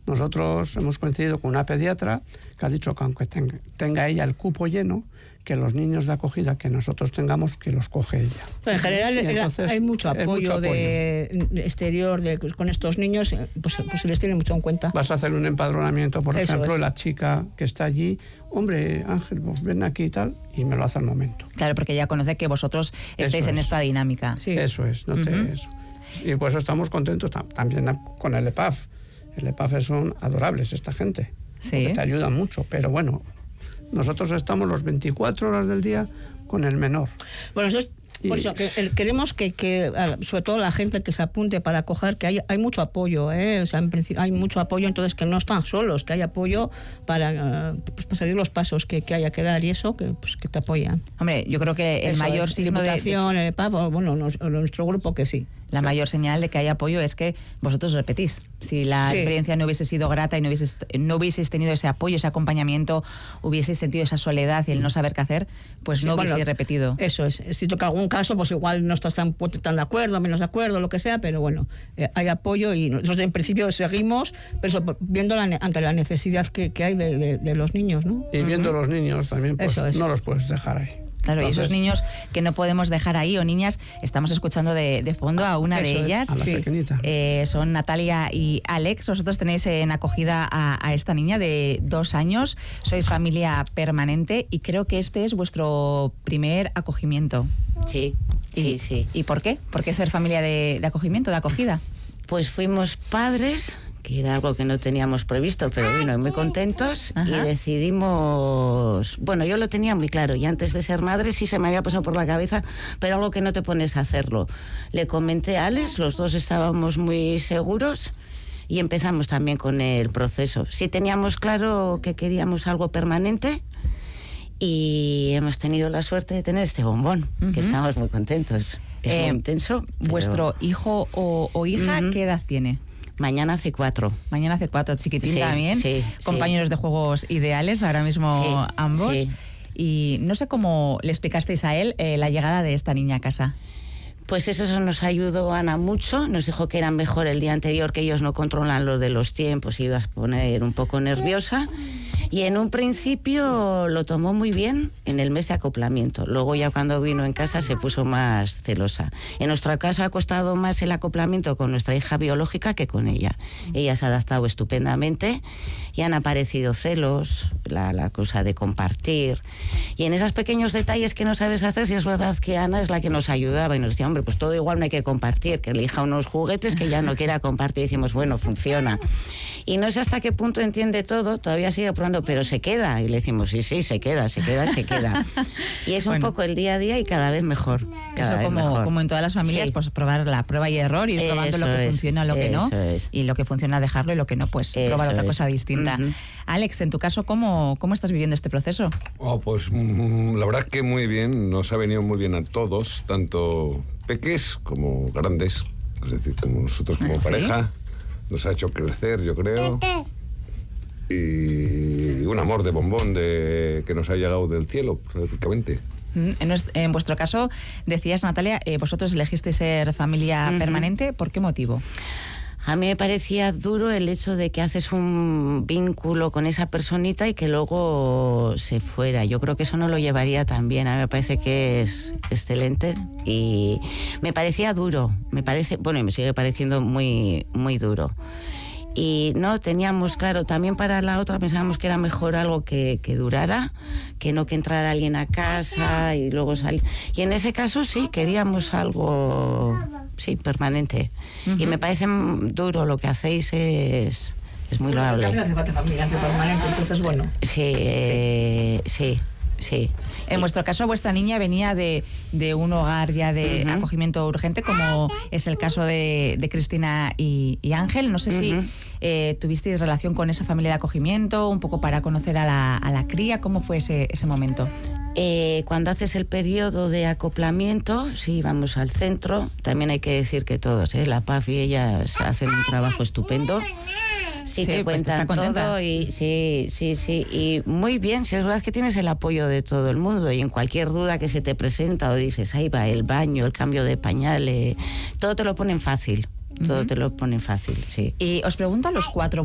Nosotros hemos coincidido con una pediatra que ha dicho que aunque tenga ella el cupo lleno, que los niños de acogida que nosotros tengamos, que los coge ella. Pero en general entonces, hay mucho apoyo, de exterior con estos niños, pues se les tiene mucho en cuenta. Vas a hacer un empadronamiento, por ejemplo, es. La chica que está allí, hombre, Ángel, pues ven aquí y tal, y me lo hace al momento. Claro, porque ya conoce que vosotros estáis en esta dinámica. Sí. Eso es, eso. Y por eso estamos contentos también con el EPAF. El EPAF son adorables esta gente, porque te ayudan mucho, pero bueno, nosotros estamos los 24 horas del día con el menor. Bueno, eso es, por eso queremos que sobre todo la gente que se apunte para acoger, que hay mucho apoyo, o sea, en principio hay mucho apoyo, entonces que no están solos, que hay apoyo para seguir los pasos que haya que dar y eso, que te apoyan. Hombre, yo creo que el mayor signo de el EPAF, bueno, nuestro grupo que sí. La mayor señal de que hay apoyo es que vosotros repetís. Si la experiencia no hubiese sido grata y no hubieseis tenido ese apoyo, ese acompañamiento, hubieseis sentido esa soledad y el no saber qué hacer, pues no hubieseis repetido. Eso es. Si toca algún caso, pues igual no estás tan de acuerdo, menos de acuerdo, lo que sea, pero bueno, hay apoyo y nosotros en principio seguimos, pero eso, viendo ante la necesidad que hay de los niños, ¿no? Y viendo los niños también, pues no los puedes dejar ahí. Claro, entonces, y esos niños que no podemos dejar ahí, o niñas, estamos escuchando de fondo a una de ellas. A la pequeñita. Son Natalia y Alex. Vosotros tenéis en acogida a esta niña de 2 años. Sois familia permanente y creo que este es vuestro primer acogimiento. Sí. ¿Y por qué? ¿Por qué ser familia de acogimiento, de acogida? Pues fuimos padres, que era algo que no teníamos previsto, pero bueno, muy contentos. Ajá. Y decidimos, bueno, yo lo tenía muy claro, y antes de ser madre sí se me había pasado por la cabeza, pero algo que no te pones a hacerlo. Le comenté a Alex, los dos estábamos muy seguros y empezamos también con el proceso. Sí teníamos claro que queríamos algo permanente y hemos tenido la suerte de tener este bombón, que estamos muy contentos. Es muy intenso. Pero... ¿Vuestro hijo o hija qué edad tiene? Mañana hace 4. Mañana hace 4, chiquitín también. Sí, compañeros de juegos ideales, ahora mismo ambos. Sí. Y no sé cómo le explicasteis a él la llegada de esta niña a casa. Pues eso nos ayudó Ana mucho, nos dijo que era mejor el día anterior, que ellos no controlan lo de los tiempos, ibas a poner un poco nerviosa. Y en un principio lo tomó muy bien en el mes de acoplamiento. Luego ya cuando vino en casa se puso más celosa. En nuestro caso ha costado más el acoplamiento con nuestra hija biológica que con ella. Ella se ha adaptado estupendamente y han aparecido celos, la cosa de compartir. Y en esos pequeños detalles que no sabes hacer, si es verdad que Ana es la que nos ayudaba y nos decía, hombre, pues todo igual no hay que compartir, que elija unos juguetes que ya no quiera compartir. Y decimos, bueno, funciona. Y no sé hasta qué punto entiende todo, todavía sigue probando, pero se queda. Y le decimos, sí, se queda. Y es un poco el día a día y cada vez mejor. Como en todas las familias, pues probar la prueba y error, ir probando lo que funciona, lo que no. Y lo que funciona dejarlo y lo que no, pues probar otra cosa distinta. Alex, en tu caso, ¿cómo estás viviendo este proceso? Pues la verdad que muy bien, nos ha venido muy bien a todos, tanto peques como grandes, es decir, como nosotros como pareja. Nos ha hecho crecer, yo creo. Y un amor de bombón que nos ha llegado del cielo, prácticamente. En vuestro caso, decías, Natalia, vosotros elegisteis ser familia permanente. ¿Por qué motivo? A mí me parecía duro el hecho de que haces un vínculo con esa personita y que luego se fuera. Yo creo que eso no lo llevaría tan bien. A mí me parece que es excelente y me parecía duro. Me sigue pareciendo muy, muy duro. Y no teníamos claro, también para la otra pensábamos que era mejor algo que durara, que no que entrara alguien a casa y luego salir. Y en ese caso sí, queríamos algo permanente. Y me parece duro lo que hacéis, es muy loable. También hace falta familia permanente, entonces bueno. Sí. En vuestro caso, vuestra niña venía de un hogar ya de acogimiento urgente, como es el caso de Cristina y Ángel. No sé si tuvisteis relación con esa familia de acogimiento, un poco para conocer a la cría. ¿Cómo fue ese momento? Cuando haces el periodo de acoplamiento, sí, vamos al centro. También hay que decir que todos, la PAF y ellas hacen un trabajo estupendo. Sí, te cuentan todo y sí, y muy bien, si es verdad que tienes el apoyo de todo el mundo y en cualquier duda que se te presenta o dices, ahí va, el baño, el cambio de pañales, todo te lo ponen fácil, sí. Y os pregunto a los 4,